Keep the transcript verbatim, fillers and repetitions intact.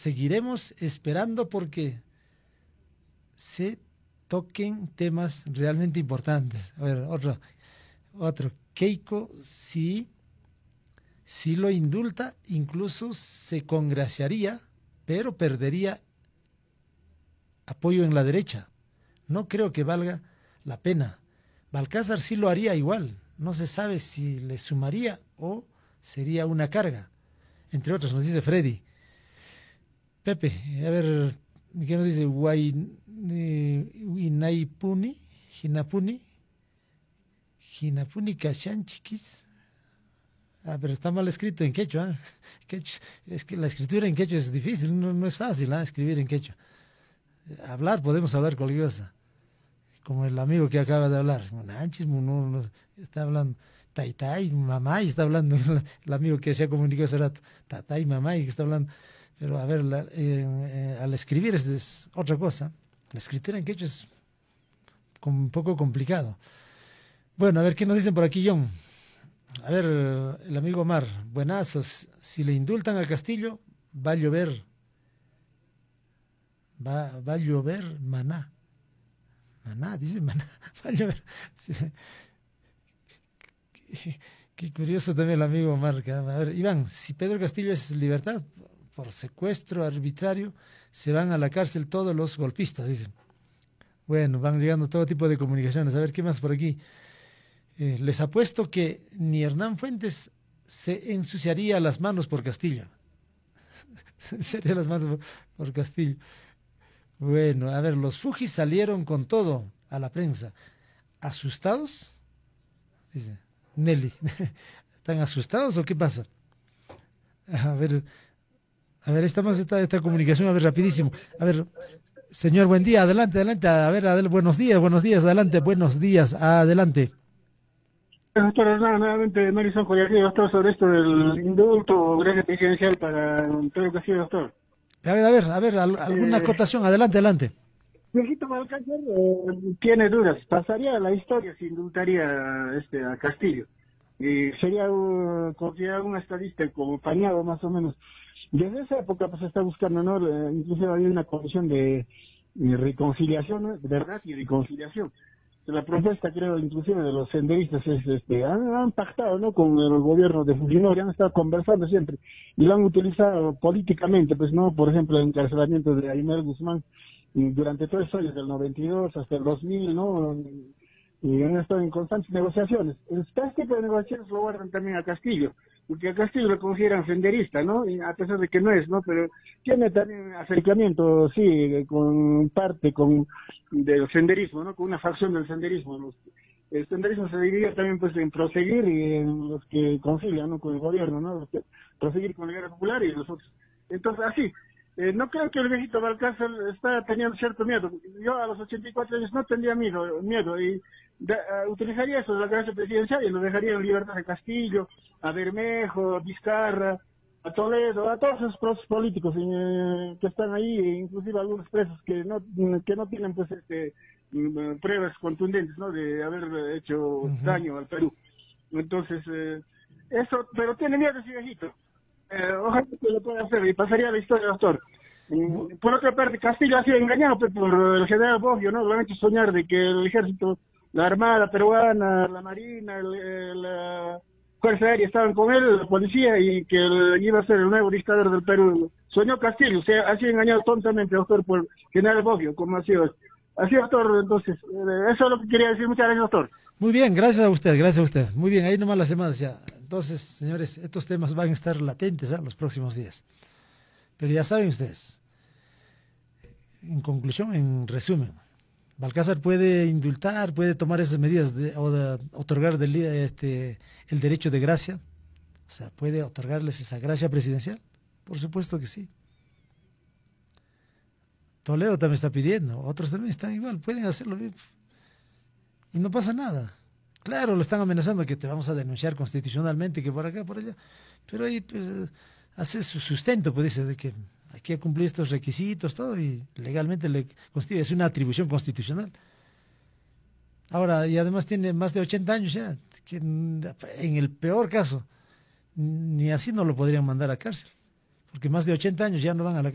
seguiremos esperando porque se toquen temas realmente importantes. A ver, otro, otro. Keiko, sí, sí lo indulta, incluso se congraciaría, pero perdería apoyo en la derecha. No creo que valga la pena. Balcázar sí lo haría igual. No se sabe si le sumaría o sería una carga. Entre otros, nos dice Freddy. Pepe, a ver, ¿qué nos dice? Guay, eh, Inaipuni, Hinapuni, Hinapuni Kashan Chiquis. Ah, pero está mal escrito en quechua. ¿eh? Quechua. Es que la escritura en quechua es difícil, no, no es fácil ¿eh? escribir en quechua. Hablar, podemos hablar cualquier cosa. Como el amigo que acaba de hablar. Monanchis, no, no, está hablando. Taitai, mamá, y está hablando. El amigo que se ha comunicado hace rato. Tatai, mamá, y que está hablando. Pero a ver, la, eh, eh, al escribir es, es otra cosa. La escritura en quechua es un poco complicado. Bueno, a ver qué nos dicen por aquí, John. A ver, el amigo Omar. Buenazos. Si le indultan a Castillo, va a llover. Va, va a llover maná. Maná, dice maná. Va a llover. Sí. Qué, qué curioso también el amigo Omar. A ver, Iván, si Pedro Castillo es libertad por secuestro arbitrario, se van a la cárcel todos los golpistas, dicen. Bueno, van llegando todo tipo de comunicaciones. A ver, ¿qué más por aquí? Eh, les apuesto que ni Hernán Fuentes se ensuciaría las manos por Castillo. Se ensuciaría las manos por, por Castillo. Bueno, a ver, los Fujis salieron con todo a la prensa. ¿Asustados? Dice Nelly. ¿Están asustados o qué pasa? A ver, a ver, estamos esta, esta comunicación, a ver, rapidísimo. A ver, señor, buen día, adelante, adelante. A ver, adel buenos días, buenos días, adelante, buenos días, adelante. Doctor Hernán, nuevamente Marison Joyaquí, doctor, sobre esto del indulto o gracia presidencial para Pedro Castillo, doctor. A ver, a ver, a ver, al, alguna eh, acotación, adelante, adelante. Viejito Balcázar eh, tiene dudas, pasaría a la historia si indultaría este, a Castillo. Y sería uh, considerado un estadista como pañado más o menos. Desde esa época pues se está buscando, ¿no? Eh, incluso había una comisión de, de reconciliación, ¿no? Verdad y reconciliación. La propuesta, creo, inclusive de los senderistas es, este, han, han pactado, ¿no? Con el gobierno de Fujimori, han estado conversando siempre y lo han utilizado políticamente, pues, ¿no? Por ejemplo, el encarcelamiento de Aymar Guzmán y durante tres años, del noventa y dos hasta el dos mil, ¿no? Y han estado en constantes negociaciones. Este tipo de negociaciones lo guardan también a Castillo, porque a Castillo lo consideran senderista, ¿no? Y a pesar de que no es, ¿no? Pero tiene también acercamiento, sí, con parte con del senderismo, ¿no? Con una facción del senderismo. Los, el senderismo se dividía también, pues, en proseguir y en los que concilian, ¿no? Con el gobierno, ¿no? Los que proseguir con la guerra popular y los otros. Entonces, así. Eh, no creo que el viejito Balcázar está teniendo cierto miedo. Yo a los ochenta y cuatro años no tendría miedo, miedo y de, uh, utilizaría eso de la gracia presidencial y lo dejaría en libertad a Castillo, a Bermejo, a Vizcarra, a Toledo, a todos esos procesos políticos eh, que están ahí, e inclusive algunos presos que no que no tienen pues este pruebas contundentes, ¿no? De haber hecho uh-huh. daño al Perú. Entonces, eh, eso, pero tiene miedo ese viejito. Eh, ojalá que lo pueda hacer y pasaría la historia, doctor. Eh, por otra parte, Castillo ha sido engañado pues, por el general Boggio, ¿no? Lo han hecho soñar de que el ejército, la armada peruana, la marina, el, el, la fuerza aérea estaban con él, la policía, y que él iba a ser el nuevo dictador del Perú. Soñó Castillo, o sea, ha sido engañado tontamente, doctor, por el general Boggio, como ha sido. Así, doctor, entonces, eh, eso es lo que quería decir. Muchas gracias, doctor. Muy bien, gracias a usted, gracias a usted. Muy bien, ahí nomás las llamadas ya. Entonces, señores, estos temas van a estar latentes ¿eh? los próximos días. Pero ya saben ustedes, en conclusión, en resumen, Balcázar puede indultar, puede tomar esas medidas de, o de otorgar del, este, el derecho de gracia, o sea, puede otorgarles esa gracia presidencial, por supuesto que sí. Toledo también está pidiendo, otros también están igual, pueden hacerlo bien. Y no pasa nada. Claro, lo están amenazando que te vamos a denunciar constitucionalmente, que por acá, por allá. Pero ahí pues, hace su sustento, pues dice, de que hay que cumplir estos requisitos, todo, y legalmente le constituye, es una atribución constitucional. Ahora, y además tiene más de ochenta años ya, que en el peor caso, ni así no lo podrían mandar a cárcel, porque más de ochenta años ya no van a la cárcel.